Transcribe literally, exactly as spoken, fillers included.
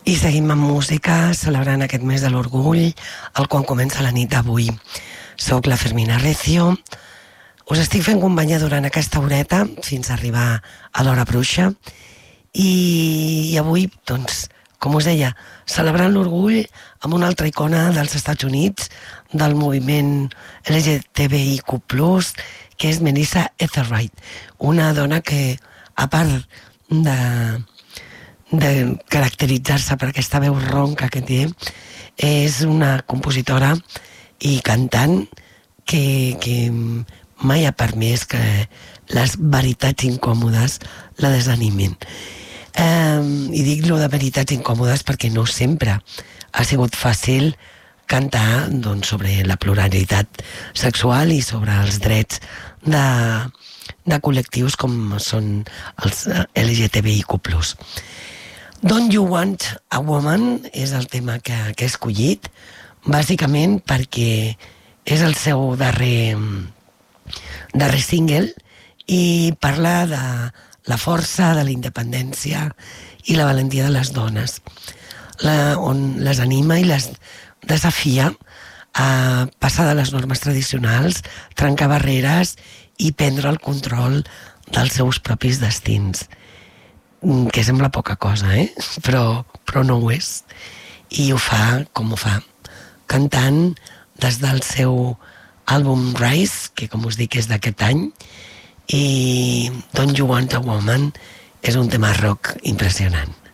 I seguim amb música, celebrant aquest mes de l'orgull, el qual comença la nit d'avui. Soc la Fermina Recio, us estic fent companyia durant aquesta horeta, fins a arribar a l'hora bruixa, i, i avui, doncs, com us deia, celebrant l'orgull amb una altra icona dels Estats Units, del moviment L G T B I Q plus, que és Melissa Etheridge, una dona que, a part de... de caracteritzar-se per aquesta veu ronca que té, és una compositora i cantant que, que mai ha permès que les veritats incòmodes la desanimin. Eh, I dic lo de veritats incòmodes perquè no sempre ha sigut fàcil cantar doncs, sobre la pluralitat sexual i sobre els drets de, de col·lectius com són els L G T B I Q plus. Don't You Want a Woman és el tema que, que he escollit, bàsicament perquè és el seu darrer, darrer single i parla de la força, de la independència i la valentia de les dones, la, on les anima i les desafia a passar de les normes tradicionals, trencar barreres i prendre el control dels seus propis destins. Que sembla poca cosa, eh? Però, però no ho és. I ho fa com ho fa, cantant des del seu àlbum Rise, que com us dic és d'aquest any, i Don't You Want a Woman és un tema rock impressionant.